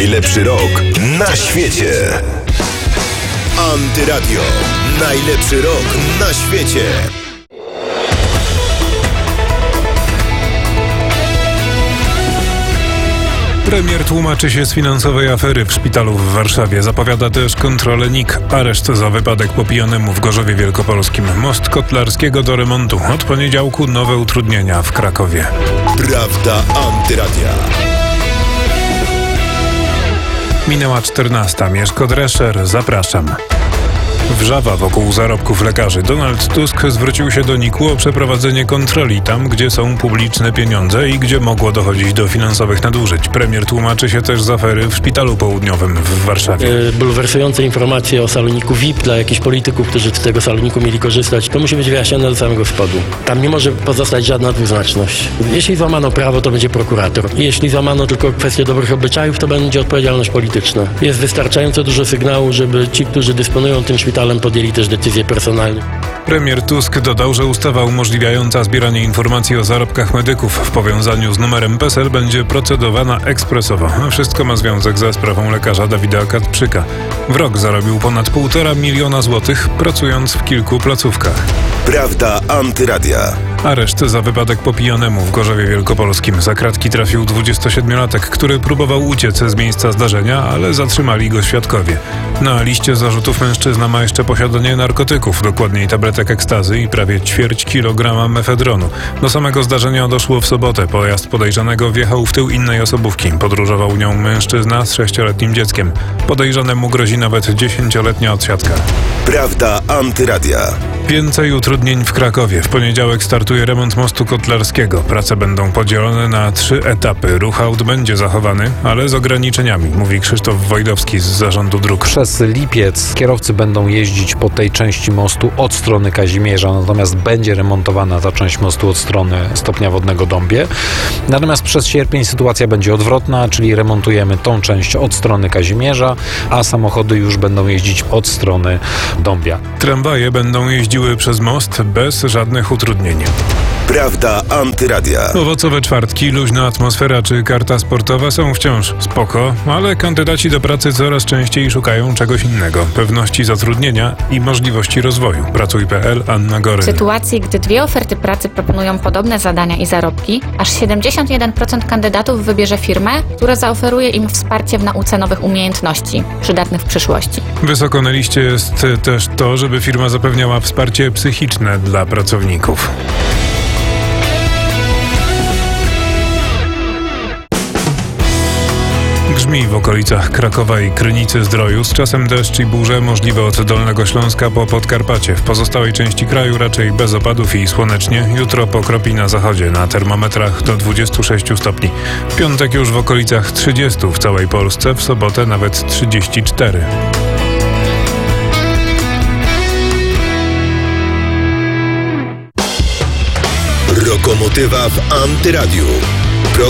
Najlepszy rok na świecie. Antyradio. Najlepszy rok na świecie. Premier tłumaczy się z finansowej afery w szpitalu w Warszawie. Zapowiada też kontrolę NIK. Areszt za wypadek po pijanemu w Gorzowie Wielkopolskim. Most Kotlarskiego do remontu. Od poniedziałku nowe utrudnienia w Krakowie. Prawda Antyradia. Minęła 14. Mieszko Drescher. Zapraszam. Wrzawa wokół zarobków lekarzy. Donald Tusk zwrócił się do NIK-u o przeprowadzenie kontroli tam, gdzie są publiczne pieniądze i gdzie mogło dochodzić do finansowych nadużyć. Premier tłumaczy się też z afery w Szpitalu Południowym w Warszawie. Bulwersujące informacje o saloniku VIP dla jakichś polityków, którzy z tego saloniku mieli korzystać, to musi być wyjaśnione do samego spodu. Tam nie może pozostać żadna dwuznaczność. Jeśli złamano prawo, to będzie prokurator. Jeśli złamano tylko kwestię dobrych obyczajów, to będzie odpowiedzialność polityczna. Jest wystarczająco dużo sygnału, żeby ci, którzy dysponują tym szpitalem, podjęli też decyzje personalne. Premier Tusk dodał, że ustawa umożliwiająca zbieranie informacji o zarobkach medyków w powiązaniu z numerem PESEL będzie procedowana ekspresowo. Wszystko ma związek ze sprawą lekarza Dawida Katprzyka. W rok zarobił ponad 1,5 miliona złotych, pracując w kilku placówkach. Prawda Antyradia. Areszt za wypadek po pijanemu w Gorzowie Wielkopolskim. Za kratki trafił 27-latek, który próbował uciec z miejsca zdarzenia, ale zatrzymali go świadkowie. Na liście zarzutów mężczyzna ma jeszcze posiadanie narkotyków, dokładniej tabletek ekstazy i prawie 1/4 kilograma mefedronu. Do samego zdarzenia doszło w sobotę. Pojazd podejrzanego wjechał w tył innej osobówki. Podróżował nią mężczyzna z 6-letnim dzieckiem. Podejrzanemu grozi nawet 10-letnia odsiadka. Prawda Antyradia. Więcej utrudnień w Krakowie. W poniedziałek startuje remont mostu Kotlarskiego. Prace będą podzielone na 3 etapy. Ruch-aut będzie zachowany, ale z ograniczeniami, mówi Krzysztof Wojdowski z Zarządu Dróg. Przez lipiec kierowcy będą jeździć po tej części mostu od strony Kazimierza, natomiast będzie remontowana ta część mostu od strony stopnia wodnego Dąbie. Natomiast przez sierpień sytuacja będzie odwrotna, czyli remontujemy tą część od strony Kazimierza, a samochody już będą jeździć od strony Dąbia. Tramwaje będą jeździły przez most bez żadnych utrudnień. Prawda Antyradia. Owocowe czwartki, luźna atmosfera czy karta sportowa są wciąż spoko, ale kandydaci do pracy coraz częściej szukają czegoś innego. Pewności zatrudnienia i możliwości rozwoju. Pracuj.pl, Anna Goryn. W sytuacji, gdy 2 oferty pracy proponują podobne zadania i zarobki, aż 71% kandydatów wybierze firmę, która zaoferuje im wsparcie w nauce nowych umiejętności, przydatnych w przyszłości. Wysoko na liście jest też to, żeby firma zapewniała wsparcie psychiczne dla pracowników. Grzmi w okolicach Krakowa i Krynicy-Zdroju. Z czasem deszcz i burze możliwe od Dolnego Śląska po Podkarpacie. W pozostałej części kraju raczej bez opadów i słonecznie. Jutro pokropi na zachodzie. Na termometrach do 26 stopni. W piątek już w okolicach 30 w całej Polsce. W sobotę nawet 34. Lokomotywa w Antyradiu. Program